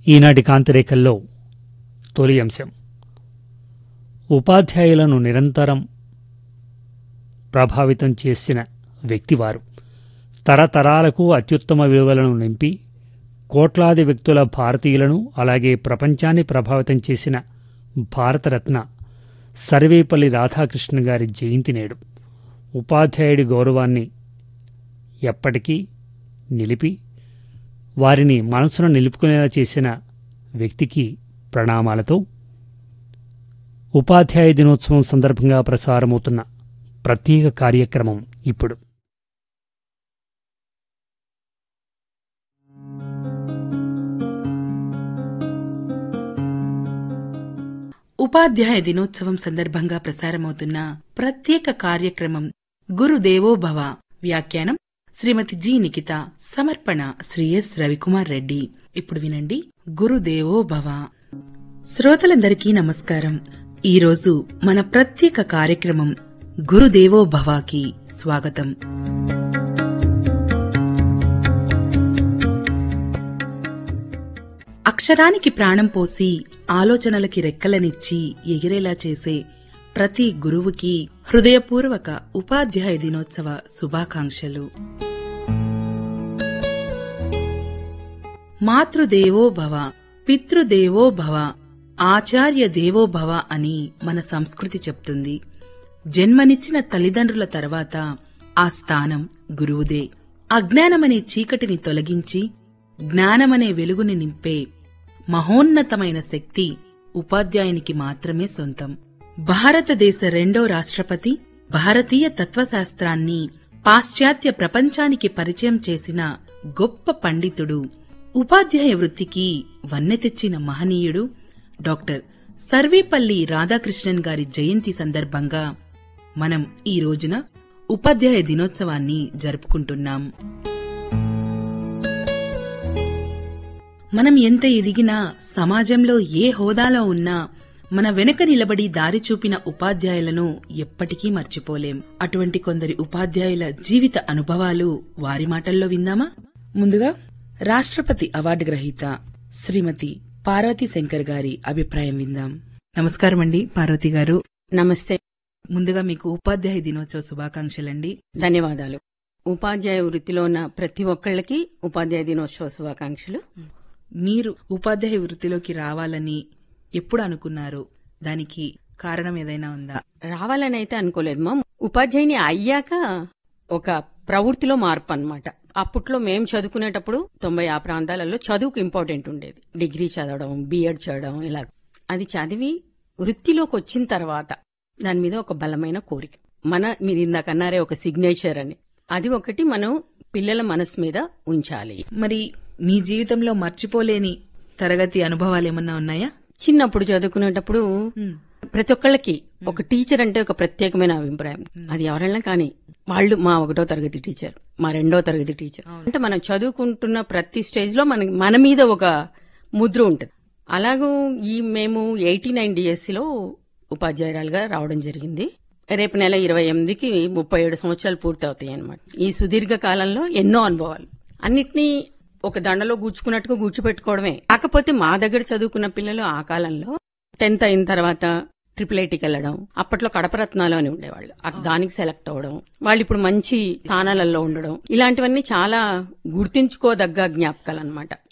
ఈనాటి కాంతిరేఖల్లో తొలి అంశం, ఉపాధ్యాయులను నిరంతరం ప్రభావితం చేసిన వ్యక్తివారు. తరతరాలకు అత్యుత్తమ విలువలను నింపి కోట్లాది వ్యక్తుల భారతీయులను అలాగే ప్రపంచాన్ని ప్రభావితం చేసిన భారతరత్న సర్వేపల్లి రాధాకృష్ణన్ గారి జయంతి నేడు. ఉపాధ్యాయుడి గౌరవాన్ని ఎప్పటికీ నిలిపి వారిని మనసును నిలుపుకునేలా చేసిన వ్యక్తికి ప్రణామాలతో ఉపాధ్యాయ దినోత్సవం సందర్భంగా ప్రసారమవుతున్న ప్రత్యేక కార్యక్రమం ఇప్పుడు. ఉపాధ్యాయ దినోత్సవం సందర్భంగా ప్రసారమవుతున్న ప్రత్యేక కార్యక్రమం గురుదేవో భవ. వ్యాఖ్యానం శ్రీమతి జి నిఖిత. సమర్పణ శ్రీ ఎస్ రవికుమార్ రెడ్డి. ఇప్పుడు వినండి గురుదేవో భవ. శ్రోతలందరికీ నమస్కారం. ఈరోజు మన ప్రత్యేక కార్యక్రమం గురుదేవో భవాకి స్వాగతం. అక్షరానికి ప్రాణం పోసి ఆలోచనలకి రెక్కలనిచ్చి ఎగిరేలా చేసే ప్రతి గురువుకి హృదయపూర్వక ఉపాధ్యాయ దినోత్సవ శుభాకాంక్షలు. మాతృదేవో భవ, పితృదేవో భవ, ఆచార్య దేవో భవ అని మన సంస్కృతి చెప్తుంది. జన్మనిచ్చిన తల్లిదండ్రుల తర్వాత ఆ స్థానం గురువుదే. అజ్ఞానమనే చీకటిని తొలగించి జ్ఞానమనే వెలుగుని నింపే మహోన్నతమైన శక్తి ఉపాధ్యాయునికి మాత్రమే సొంతం. భారతదేశ రెండో రాష్ట్రపతి, భారతీయ తత్వశాస్త్రాన్ని పాశ్చాత్య ప్రపంచానికి పరిచయం చేసిన గొప్ప పండితుడు, ఉపాధ్యాయ వృత్తికి వన్నె తెచ్చిన మహనీయుడు డాక్టర్ సర్వేపల్లి రాధాకృష్ణన్ గారి జయంతి సందర్భంగా మనం ఈ రోజున ఉపాధ్యాయ దినోత్సవాన్ని జరుపుకుంటున్నాం. మనం ఎంత ఎదిగినా, సమాజంలో ఏ హోదాలో ఉన్నా మన వెనక నిలబడి దారి చూపిన ఉపాధ్యాయులను ఎప్పటికీ మర్చిపోలేం. అటువంటి కొందరి ఉపాధ్యాయుల జీవిత అనుభవాలు వారి మాటల్లో విందామా? ముందుగా రాష్ట్రపతి అవార్డు గ్రహీత శ్రీమతి పార్వతీ శంకర్ గారి అభిప్రాయం విందాం. నమస్కారం అండి పార్వతి గారు. నమస్తే. ముందుగా మీకు ఉపాధ్యాయ దినోత్సవ శుభాకాంక్షలండి. ధన్యవాదాలు. ఉపాధ్యాయ వృత్తిలో ఉన్న ప్రతి ఒక్కళ్ళకి ఉపాధ్యాయ దినోత్సవ శుభాకాంక్షలు. మీరు ఉపాధ్యాయ వృత్తిలోకి రావాలని ఎప్పుడు అనుకున్నారు? దానికి కారణం ఏదైనా ఉందా? రావాలని అయితే అనుకోలేదు మా. ఉపాధ్యాయుని అయ్యాక ఒక ప్రవృత్తిలో మార్పు అన్నమాట. అప్పట్లో మేం చదువుకునేటప్పుడు 90 ఆ ప్రాంతాలలో చదువుకు ఇంపార్టెంట్ ఉండేది. డిగ్రీ చదవడం, బిఎడ్ చదవడం, ఇలా. అది చదివి వృత్తిలోకి వచ్చిన తర్వాత దాని మీద ఒక బలమైన కోరిక. మీరు ఇందాక అన్నారే ఒక సిగ్నేచర్ అని, అది ఒకటి మనం పిల్లల మనసు మీద ఉంచాలి. మరి మీ జీవితంలో మర్చిపోలేని తరగతి అనుభవాలు ఏమన్నా ఉన్నాయా? చిన్నప్పుడు చదువుకునేటప్పుడు ప్రతి ఒక్కళ్ళకి ఒక టీచర్ అంటే ఒక ప్రత్యేకమైన అభిప్రాయం. అది ఎవరైనా కానీ వాళ్ళు మా 1వ తరగతి టీచర్, మా 2వ తరగతి టీచర్ అంటే మనం చదువుకుంటున్న ప్రతి స్టేజ్ లో మన మీద ఒక ముద్ర ఉంటుంది. అలాగూ మేము 89 డిఎస్సిలో ఉపాధ్యాయురాలుగా రావడం జరిగింది. రేపు నెల 28కి 37 సంవత్సరాలు పూర్తవుతాయి అన్నమాట. ఈ సుదీర్ఘ కాలంలో ఎన్నో అనుభవాలు, అన్నిటినీ ఒక దండలో గూర్చుకున్నట్టుగా గూర్చిపెట్టుకోవడమే. కాకపోతే మా దగ్గర చదువుకున్న పిల్లలు ఆ కాలంలో 10th అయిన తర్వాత ట్రిపుల్-ఐటీకి వెళ్లడం, అప్పట్లో కడపరత్నాలు అని ఉండేవాళ్ళు, దానికి సెలెక్ట్ అవ్వడం, వాళ్ళు ఇప్పుడు మంచి స్థానాలలో ఉండడం, ఇలాంటివన్నీ చాలా గుర్తించుకోదగ్గ జ్ఞాపకాలు అన్నమాట.